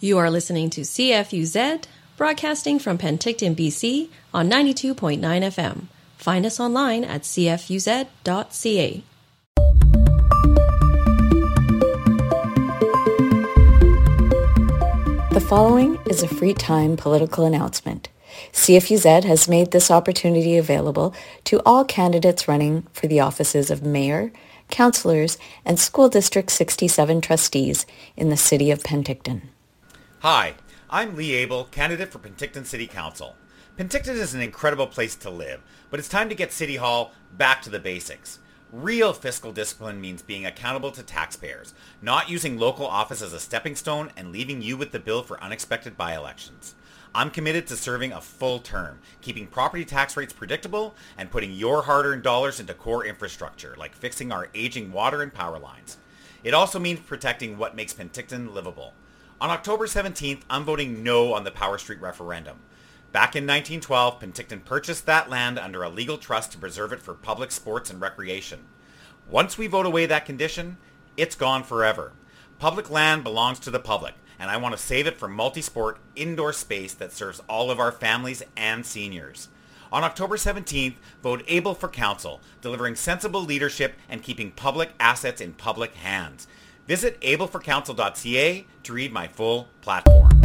You are listening to CFUZ, broadcasting from Penticton, BC on 92.9 FM. Find us online at cfuz.ca. The following is a free time political announcement. CFUZ has made this opportunity available to all candidates running for the offices of mayor, councillors, and School District 67 trustees in the city of Penticton. Hi, I'm Lee Abel, candidate for Penticton City Council. Penticton is an incredible place to live, but it's time to get City Hall back to the basics. Real fiscal discipline means being accountable to taxpayers, not using local office as a stepping stone and leaving you with the bill for unexpected by-elections. I'm committed to serving a full term, keeping property tax rates predictable, and putting your hard-earned dollars into core infrastructure, like fixing our aging water and power lines. It also means protecting what makes Penticton livable. On October 17th, I'm voting no on the Power Street referendum. Back in 1912, Penticton purchased that land under a legal trust to preserve it for public sports and recreation. Once we vote away that condition, it's gone forever. Public land belongs to the public, and I want to save it for multi-sport indoor space that serves all of our families and seniors. On October 17th, vote Able for Council, delivering sensible leadership and keeping public assets in public hands. Visit ableforcouncil.ca to read my full platform.